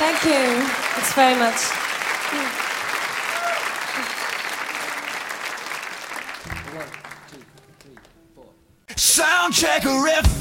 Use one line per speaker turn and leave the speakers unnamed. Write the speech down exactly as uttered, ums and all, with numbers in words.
Thank you. It's very much.
Sound check a riff.